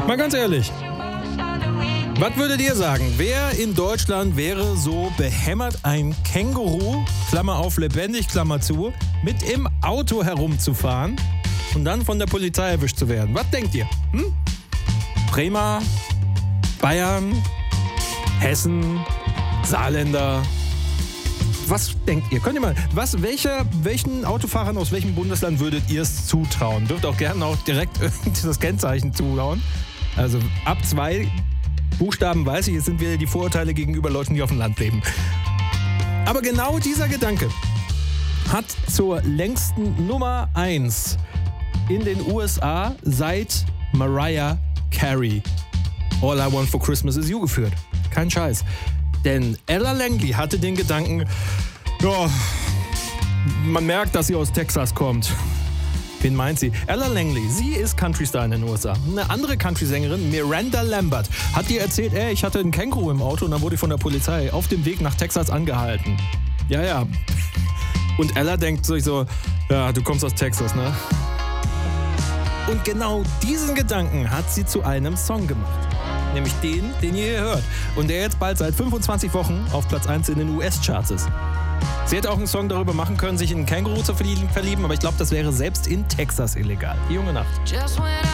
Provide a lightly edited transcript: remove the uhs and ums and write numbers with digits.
Mal ganz ehrlich. Was würdet ihr sagen? Wer in Deutschland wäre so behämmert, ein Känguru, Klammer auf, lebendig, Klammer zu, mit im Auto herumzufahren und dann von der Polizei erwischt zu werden? Was denkt ihr? Bremer, Bayern, Hessen, Saarländer. Was denkt ihr? Könnt ihr mal, welchen Autofahrern aus welchem Bundesland würdet ihr es zutrauen? Dürft auch gerne auch direkt das Kennzeichen zuhauen. Also ab 2 Buchstaben weiß ich, es sind wieder die Vorurteile gegenüber Leuten, die auf dem Land leben. Aber genau dieser Gedanke hat zur längsten Nummer 1 in den USA seit Mariah Carey All I Want for Christmas is You geführt. Kein Scheiß. Denn Ella Langley hatte den Gedanken, ja, man merkt, dass sie aus Texas kommt. Wen meint sie? Ella Langley, sie ist Countrystar in den USA. Eine andere Country-Sängerin, Miranda Lambert, hat ihr erzählt, ich hatte einen Känguru im Auto und dann wurde ich von der Polizei auf dem Weg nach Texas angehalten. Ja. Und Ella denkt sich so, ja, du kommst aus Texas, ne? Und genau diesen Gedanken hat sie zu einem Song gemacht. Nämlich den ihr hier hört. Und der jetzt bald seit 25 Wochen auf Platz 1 in den US-Charts ist. Sie hätte auch einen Song darüber machen können, sich in einen Känguru zu verlieben, aber ich glaube, das wäre selbst in Texas illegal. Die junge Nacht.